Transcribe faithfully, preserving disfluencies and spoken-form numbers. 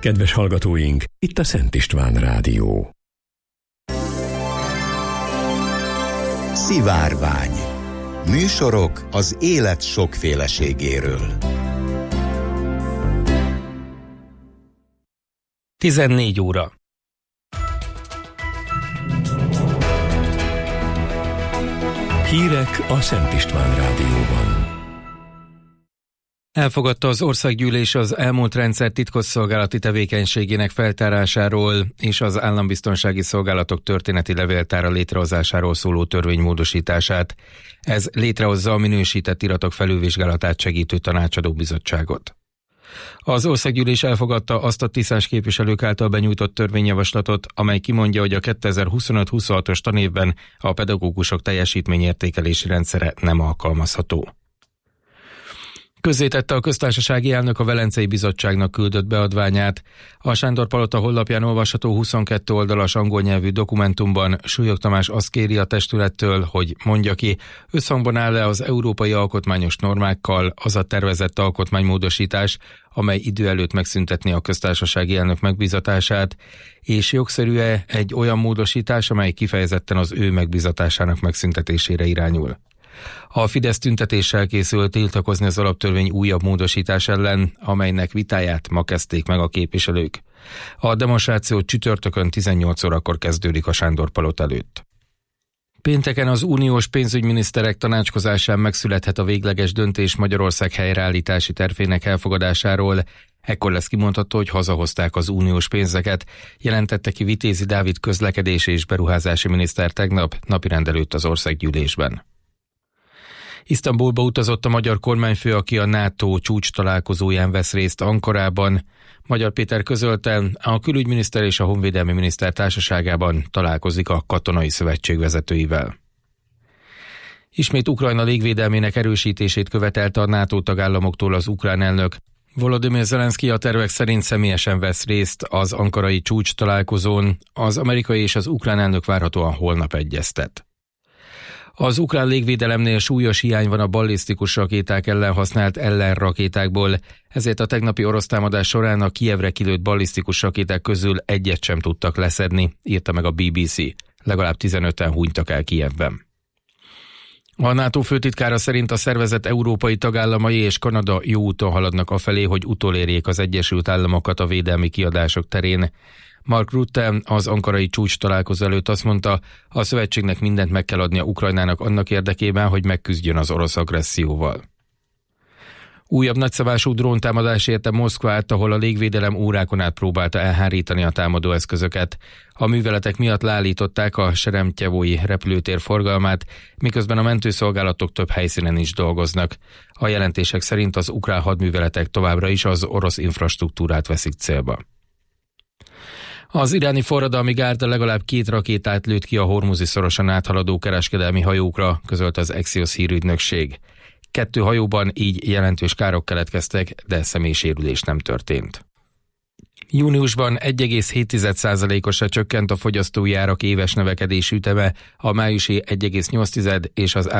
Kedves hallgatóink, itt a Szent István Rádió. Szivárvány. Műsorok az élet sokféleségéről. tizennégy óra. Hírek a Szent István Rádióban. Elfogadta az országgyűlés az elmúlt rendszer titkosszolgálati tevékenységének feltárásáról és az állambiztonsági szolgálatok történeti levéltára létrehozásáról szóló törvény módosítását. Ez létrehozza a minősített iratok felülvizsgálatát segítő tanácsadó bizottságot. Az országgyűlés elfogadta azt a tisztás képviselők által benyújtott törvényjavaslatot, amely kimondja, hogy a kétezer-huszonöt-huszonhatos tanévben a pedagógusok teljesítményértékelési rendszere nem alkalmazható. Közzétette a köztársasági elnök a Velencei Bizottságnak küldött beadványát. A Sándor-palota honlapján olvasható huszonkét oldalas angol nyelvű dokumentumban Súlyog Tamás azt kéri a testülettől, hogy mondja ki, összhangban áll-e az európai alkotmányos normákkal az a tervezett alkotmánymódosítás, amely idő előtt megszüntetné a köztársasági elnök megbízatását, és jogszerű-e egy olyan módosítás, amely kifejezetten az ő megbízatásának megszüntetésére irányul. A Fidesz tüntetéssel készült tiltakozni az alaptörvény újabb módosítás ellen, amelynek vitáját ma kezdték meg a képviselők. A demonstráció csütörtökön tizennyolc órakor kezdődik a Sándor-palota előtt. Pénteken az uniós pénzügyminiszterek tanácskozásán megszülethet a végleges döntés Magyarország helyreállítási tervének elfogadásáról. Ekkor lesz kimondható, hogy hazahozták az uniós pénzeket, jelentette ki Vitézi Dávid közlekedési és beruházási miniszter tegnap napirend előtt az országgyűlésben. Isztambulba utazott a magyar kormányfő, aki a NATO csúcs találkozóján vesz részt Ankarában. Magyar Péter közölte, a külügyminiszter és a honvédelmi miniszter társaságában találkozik a katonai szövetség vezetőivel. Ismét Ukrajna légvédelmének erősítését követelte a NATO tagállamoktól az ukrán elnök. Volodymyr Zelenszky a tervek szerint személyesen vesz részt az ankarai csúcs találkozón, az amerikai és az ukrán elnök várhatóan holnap egyeztet. Az ukrán légvédelemnél súlyos hiány van a ballisztikus rakéták ellen használt ellenrakétákból, ezért a tegnapi orosz támadás során a Kijevre kilőtt ballisztikus rakéták közül egyet sem tudtak leszedni, írta meg a bé bé cé. Legalább tizenöten hunytak el Kijevben. A NATO főtitkára szerint a szervezet európai tagállamai és Kanada jó úton haladnak afelé, hogy utolérjék az Egyesült Államokat a védelmi kiadások terén. Mark Rutte az ankarai csúcs találkozó előtt azt mondta, a szövetségnek mindent meg kell adnia Ukrajnának annak érdekében, hogy megküzdjön az orosz agresszióval. Újabb nagyszabású dróntámadás érte Moszkvát, ahol a légvédelem órákon át próbálta elhárítani a támadóeszközöket. A műveletek miatt leállították a Seremtyevói repülőtér forgalmát, miközben a mentőszolgálatok több helyszínen is dolgoznak. A jelentések szerint az ukrán hadműveletek továbbra is az orosz infrastruktúrát veszik célba. Az iráni forradalmi gárda legalább két rakétát lőtt ki a Hormuzi szoroson áthaladó kereskedelmi hajókra, közölt az Axios hírügynökség. Kettő hajóban így jelentős károk keletkeztek, de személysérülés nem történt. Júniusban egy egész hét százalékosra csökkent a fogyasztói árak éves növekedési üteme, a májusi egy egész nyolc és az